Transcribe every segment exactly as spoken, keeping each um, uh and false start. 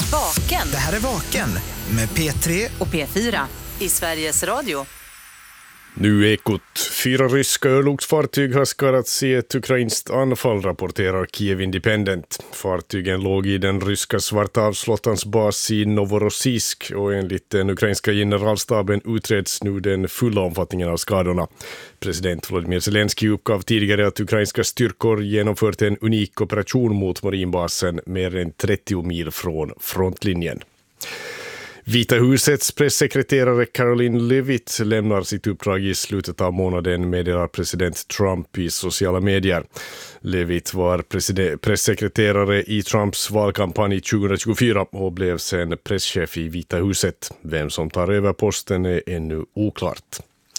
Vaken. Det här är Vaken med P tre och P fyra i Sveriges Radio. Nu Ekot. Fyra ryska örlogsfartyg har skadats i ett ukrainskt anfall, rapporterar Kiev Independent. Fartygen låg i den ryska Svarthavsflottans bas i Novorossiysk och enligt den ukrainska generalstaben utreds nu den fulla omfattningen av skadorna. President Volodymyr Zelensky uppgav tidigare att ukrainska styrkor genomfört en unik operation mot marinbasen mer än trettio mil från frontlinjen. Vita husets pressekreterare Karoline Leavitt lämnar sitt uppdrag i slutet av månaden, meddelar president Trump i sociala medier. Leavitt var pressekreterare i Trumps valkampanj tjugohundratjugofyra och blev sen presschef i Vita huset. Vem som tar över posten är ännu oklart.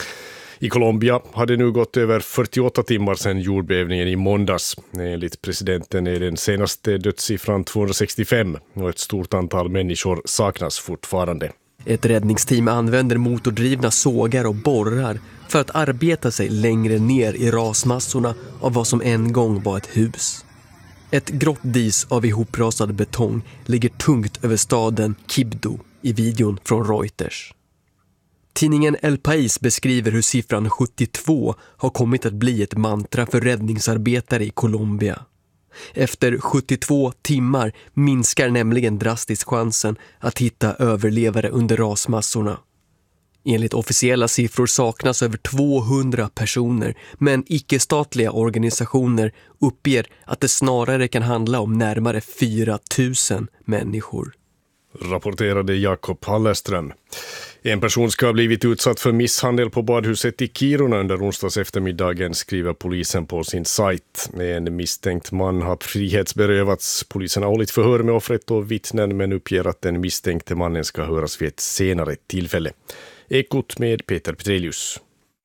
I Colombia hade nu gått över fyrtioåtta timmar sedan jordbävningen i måndags. Enligt presidenten är den senaste dödssiffran tvåhundrasextiofem och ett stort antal människor saknas fortfarande. Ett räddningsteam använder motordrivna sågar och borrar för att arbeta sig längre ner i rasmassorna av vad som en gång var ett hus. Ett grått dis av ihoprasad betong ligger tungt över staden Quibdó i videon från Reuters. Tidningen El País beskriver hur siffran sjuttiotvå har kommit att bli ett mantra för räddningsarbetare i Colombia. Efter sjuttiotvå timmar minskar nämligen drastiskt chansen att hitta överlevare under rasmassorna. Enligt officiella siffror saknas över tvåhundra personer, men icke-statliga organisationer uppger att det snarare kan handla om närmare fyra tusen människor. Rapporterade Jakob Hallerström. En person ska ha blivit utsatt för misshandel på badhuset i Kiruna under onsdags eftermiddagen, skriver polisen på sin sajt. En misstänkt man har frihetsberövats. Polisen har hållit förhör med offret och vittnen, men uppger att den misstänkte mannen ska höras vid ett senare tillfälle. Ekot med Peter Petrelius.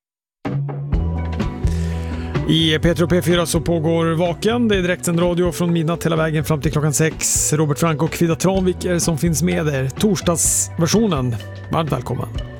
I P tre och P fyra så pågår Vaken. Det är direktsänd radio från midnatt hela vägen fram till klockan sex. Robert Frank och Kvida Tranvik är som finns med er. Torsdagsversionen. Varmt välkommen.